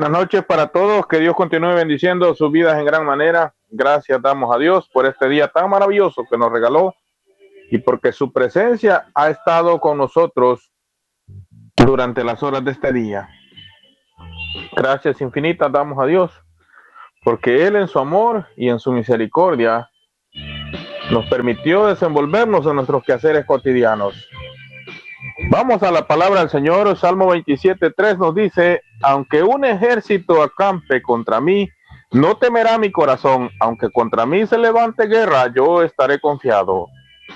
Buenas noches para todos, que Dios continúe bendiciendo sus vidas en gran manera. Gracias damos a Dios por este día tan maravilloso que nos regaló y porque su presencia ha estado con nosotros durante las horas de este día. Gracias infinitas damos a Dios porque Él en su amor y en su misericordia nos permitió desenvolvernos en nuestros quehaceres cotidianos. Vamos a la palabra del Señor. Salmo 27:3 nos dice: aunque un ejército acampe contra mí, no temerá mi corazón. Aunque contra mí se levante guerra, yo estaré confiado.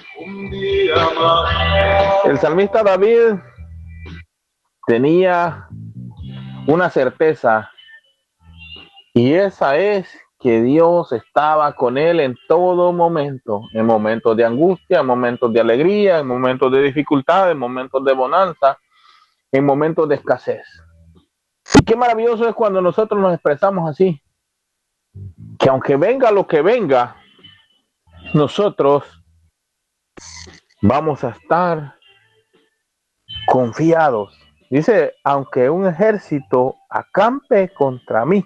El salmista David tenía una certeza, y esa es que Dios estaba con él en todo momento, en momentos de angustia, en momentos de alegría, en momentos de dificultad, en momentos de bonanza, en momentos de escasez. Y qué maravilloso es cuando nosotros nos expresamos así, que aunque venga lo que venga, nosotros vamos a estar confiados. Dice, aunque un ejército acampe contra mí.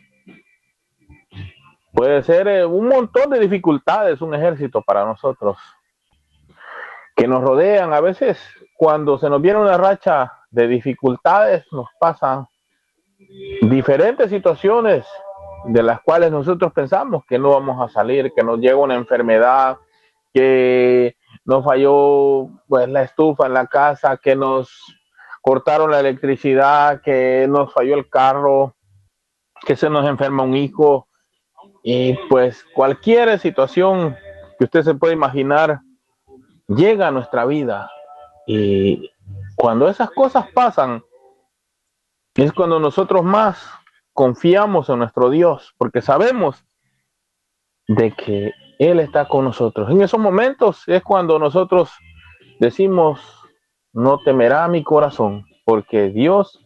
Puede ser un montón de dificultades un ejército para nosotros, que nos rodean. A veces cuando se nos viene una racha de dificultades, nos pasan diferentes situaciones de las cuales nosotros pensamos que no vamos a salir, que nos llega una enfermedad, que nos falló pues la estufa en la casa, que nos cortaron la electricidad, que nos falló el carro, que se nos enferma un hijo, y pues cualquier situación que usted se pueda imaginar llega a nuestra vida. Y cuando esas cosas pasan, es cuando nosotros más confiamos en nuestro Dios, porque sabemos de que Él está con nosotros. En esos momentos es cuando nosotros decimos, no temerá mi corazón, porque Dios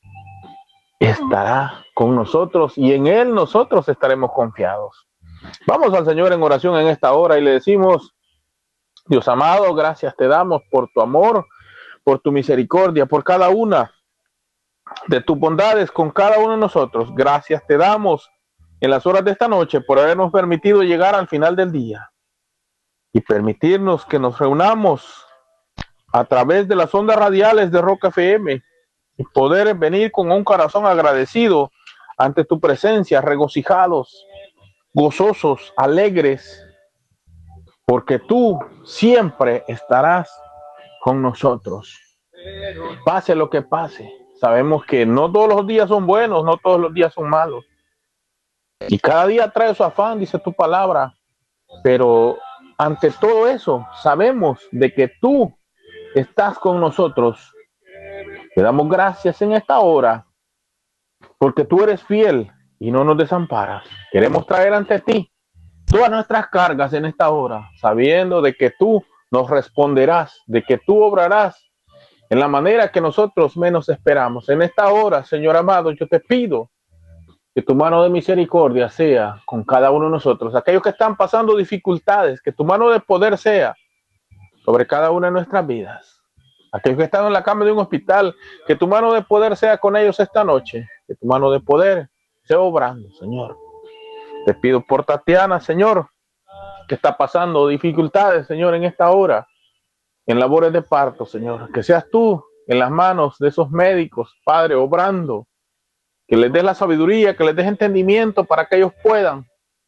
estará con nosotros y en Él nosotros estaremos confiados. Vamos al Señor en oración en esta hora y le decimos: Dios amado, gracias te damos por tu amor, por tu misericordia, por cada una de tus bondades con cada uno de nosotros. Gracias te damos en las horas de esta noche por habernos permitido llegar al final del día y permitirnos que nos reunamos a través de las ondas radiales de Roca FM y poder venir con un corazón agradecido ante tu presencia, regocijados, gozosos, alegres, porque tú siempre estarás con nosotros. Pase lo que pase, sabemos que no todos los días son buenos, no todos los días son malos. Y cada día trae su afán, dice tu palabra. Pero ante todo eso, sabemos de que tú estás con nosotros. Te damos gracias en esta hora, porque tú eres fiel y no nos desamparas. Queremos traer ante ti todas nuestras cargas en esta hora, sabiendo de que tú nos responderás, de que tú obrarás en la manera que nosotros menos esperamos. En esta hora, Señor amado, yo te pido que tu mano de misericordia sea con cada uno de nosotros, aquellos que están pasando dificultades, que tu mano de poder sea sobre cada una de nuestras vidas, aquellos que están en la cama de un hospital, que tu mano de poder sea con ellos esta noche, que tu mano de poder sea obrando, Señor. Te pido por Tatiana, Señor, que está pasando dificultades, Señor, en esta hora, en labores de parto, Señor, que seas tú en las manos de esos médicos, Padre, obrando, que les des la sabiduría, que les des entendimiento para que ellos puedan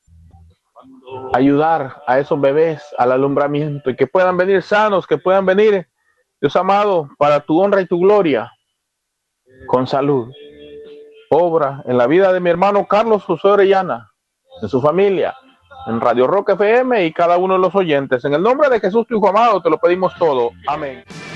ayudar a esos bebés al alumbramiento y que puedan venir sanos, que puedan venir, Dios amado, para tu honra y tu gloria, con salud. Obra en la vida de mi hermano Carlos José Orellana, en su familia, en Radio Roca FM y cada uno de los oyentes. En el nombre de Jesús, tu Hijo amado, te lo pedimos todo. Amén.